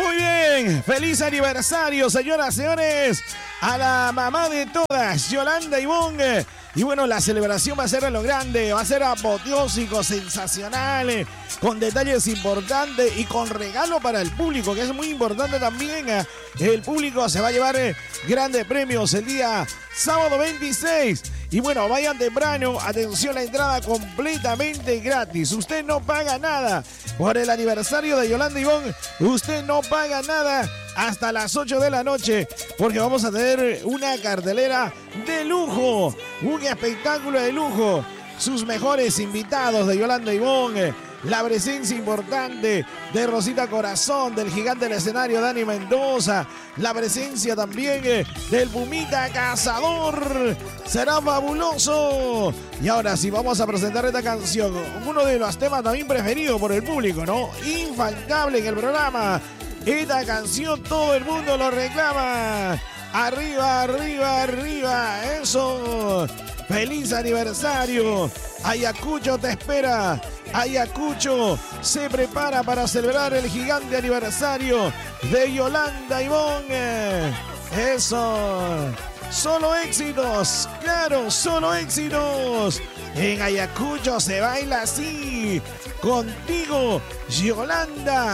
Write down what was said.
Muy bien, feliz aniversario, señoras y señores, a la mamá de todas, Yolanda Ivonne. Y bueno, la celebración va a ser a lo grande, va a ser apoteósico, sensacional, con detalles importantes y con regalo para el público, que es muy importante también. El público se va a llevar grandes premios el día sábado 26. Y bueno, vayan temprano, atención, la entrada completamente gratis. Usted no paga nada por el aniversario de Yolanda Ivonne. Usted no paga nada hasta las 8 de la noche, porque vamos a tener una cartelera de lujo, un espectáculo de lujo. Sus mejores invitados de Yolanda Ivonne, la presencia importante de Rosita Corazón, del gigante del escenario Dani Mendoza, la presencia también del Pumita Cazador. Será fabuloso. Y ahora sí, vamos a presentar esta canción, uno de los temas también preferidos por el público, ¿no? Infaltable en el programa. Esta canción todo el mundo lo reclama. Arriba, arriba, arriba. Eso. ¡Feliz aniversario! Ayacucho te espera. Ayacucho se prepara para celebrar el gigante aniversario de Yolanda Ivonne. Eso. Solo éxitos. Claro, solo éxitos. En Ayacucho se baila así. Contigo, Yolanda.